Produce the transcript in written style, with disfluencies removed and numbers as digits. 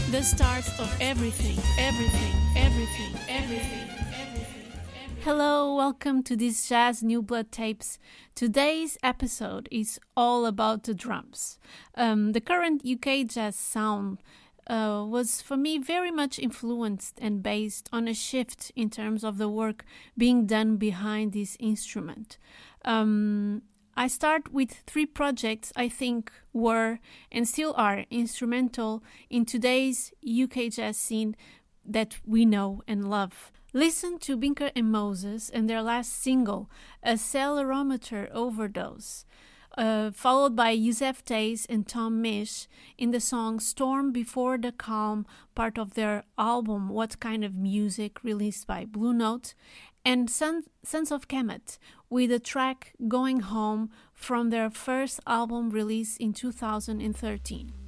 The start of everything, everything, everything, everything, everything. Hello, welcome to this Jazz New Blood Tapes. Today's episode is all about the drums. The current UK jazz sound was for me very much influenced and based on a shift in terms of the work being done behind this instrument. I start with three projects I think were and still are instrumental in today's UK jazz scene that we know and love. Listen to Binker and Moses and their last single, Accelerometer Overdose, followed by Yusef Days and Tom Misch in the song Storm Before the Calm, part of their album What Kind of Music, released by Blue Note, and Sons of Kemet with the track Going Home from their first album released in 2013.